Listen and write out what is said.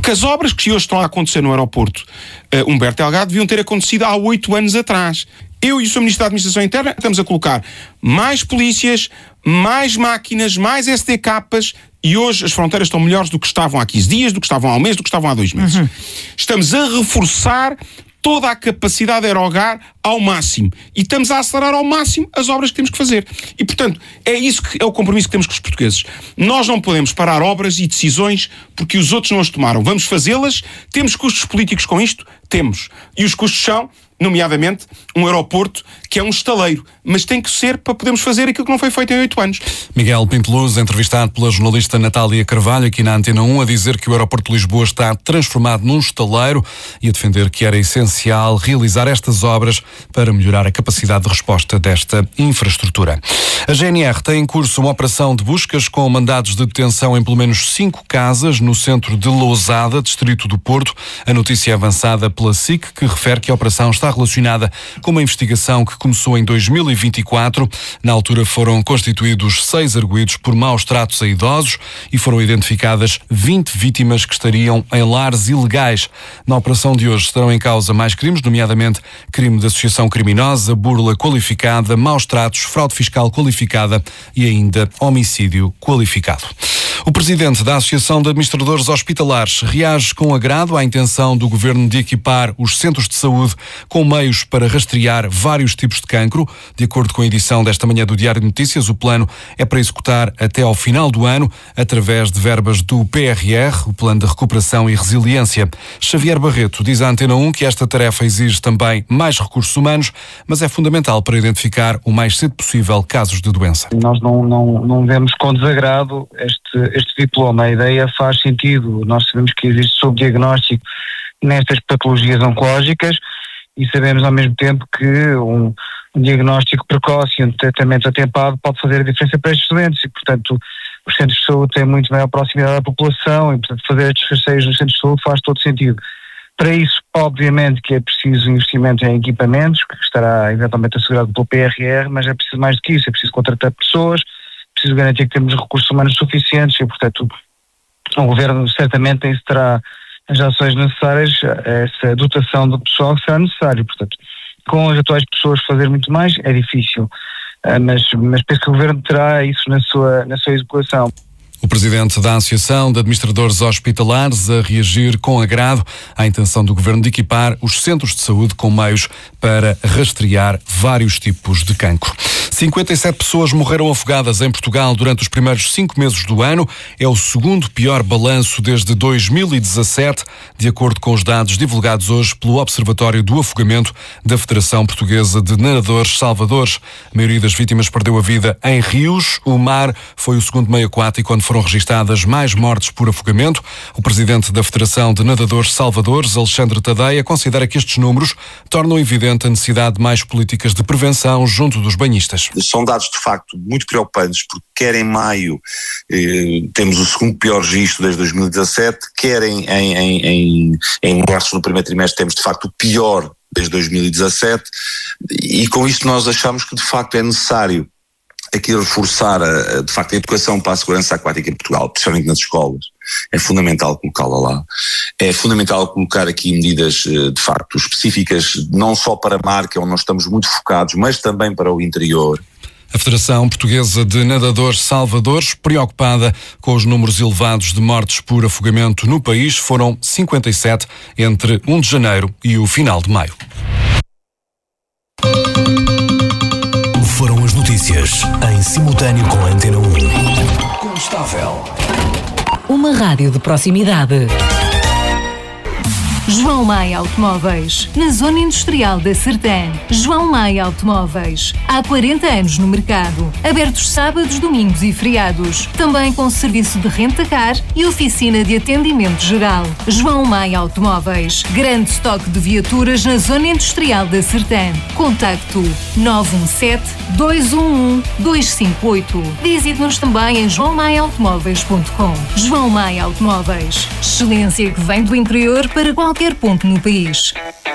Porque as obras que hoje estão a acontecer no aeroporto Humberto Delgado deviam ter acontecido há 8 anos atrás. Eu e o Sr. Ministro da Administração Interna estamos a colocar mais polícias, mais máquinas, mais SDKs, e hoje as fronteiras estão melhores do que estavam há 15 dias, do que estavam há um mês, do que estavam há 2 meses. Estamos a reforçar toda a capacidade aerogar ao máximo. E estamos a acelerar ao máximo as obras que temos que fazer. E, portanto, é isso que é o compromisso que temos com os portugueses. Nós não podemos parar obras e decisões porque os outros não as tomaram. Vamos fazê-las. Temos custos políticos com isto? Temos. E os custos são, nomeadamente, um aeroporto que é um estaleiro. Mas tem que ser para podermos fazer aquilo que não foi feito em 8 anos. Miguel Pinteluz, entrevistado pela jornalista Natália Carvalho, aqui na Antena 1, a dizer que o aeroporto de Lisboa está transformado num estaleiro e a defender que era essencial realizar estas obras para melhorar a capacidade de resposta desta infraestrutura. A GNR tem em curso uma operação de buscas com mandados de detenção em pelo menos 5 casas no centro de Lousada, distrito do Porto. A notícia é avançada pela SIC, que refere que a operação está relacionada com uma investigação que começou em 2024. Na altura foram constituídos 6 arguidos por maus tratos a idosos e foram identificadas 20 vítimas que estariam em lares ilegais. Na operação de hoje estarão em causa mais crimes, nomeadamente crime de associação criminosa, burla qualificada, maus tratos, fraude fiscal qualificada e ainda homicídio qualificado. O presidente da Associação de Administradores Hospitalares reage com agrado à intenção do governo de equipar os centros de saúde com meios para rastrear vários tipos de cancro. De acordo com a edição desta manhã do Diário de Notícias, o plano é para executar até ao final do ano, através de verbas do PRR, o Plano de Recuperação e Resiliência. Xavier Barreto diz à Antena 1 que esta tarefa exige também mais recursos humanos, mas é fundamental para identificar o mais cedo possível casos de doença. Nós não vemos com desagrado este diploma. A ideia faz sentido. Nós sabemos que existe subdiagnóstico nestas patologias oncológicas e sabemos ao mesmo tempo que um diagnóstico precoce e um tratamento atempado pode fazer a diferença para estes doentes e, portanto, os centros de saúde têm muito maior proximidade à população e, portanto, fazer estes rastreios nos centros de saúde faz todo sentido. Para isso, obviamente, que é preciso investimento em equipamentos, que estará eventualmente assegurado pelo PRR, mas é preciso mais do que isso, é preciso contratar pessoas, preciso garantir que temos recursos humanos suficientes e, portanto, o Governo certamente terá as ações necessárias, essa dotação de pessoal que será necessário. Portanto, com as atuais pessoas fazer muito mais é difícil, mas penso que o Governo terá isso na sua execução. O presidente da Associação de Administradores Hospitalares a reagir com agrado à intenção do governo de equipar os centros de saúde com meios para rastrear vários tipos de cancro. 57 pessoas morreram afogadas em Portugal durante os primeiros 5 meses do ano. É o segundo pior balanço desde 2017, de acordo com os dados divulgados hoje pelo Observatório do Afogamento da Federação Portuguesa de Nadadores Salvadores. A maioria das vítimas perdeu a vida em rios. O mar foi o segundo meio aquático onde foram registadas mais mortes por afogamento. O presidente da Federação de Nadadores Salvadores, Alexandre Tadeia, considera que estes números tornam evidente a necessidade de mais políticas de prevenção junto dos banhistas. São dados de facto muito preocupantes, porque quer em maio temos o segundo pior registro desde 2017, quer em março, no primeiro trimestre, temos de facto o pior desde 2017, e com isto nós achamos que de facto é necessário aqui reforçar de facto a educação para a segurança aquática em Portugal, principalmente nas escolas. É fundamental colocá-la lá. É fundamental colocar aqui medidas de facto específicas, não só para a mar, que é onde nós estamos muito focados, mas também para o interior. A Federação Portuguesa de Nadadores Salvadores, preocupada com os números elevados de mortes por afogamento no país, foram 57 entre 1 de janeiro e o final de maio. Foram as notícias em simultâneo com a Antena 1. Constável. Uma rádio de proximidade. João Maia Automóveis, na Zona Industrial da Sertã. João Maia Automóveis, há 40 anos no mercado. Abertos sábados, domingos e feriados. Também com serviço de renta-car e oficina de atendimento geral. João Maia Automóveis, grande estoque de viaturas na Zona Industrial da Sertã. Contacto 917-211-258. Visite-nos também em joaomaiaautomóveis.com. João Maia Automóveis, excelência que vem do interior para qualquer ponto no país.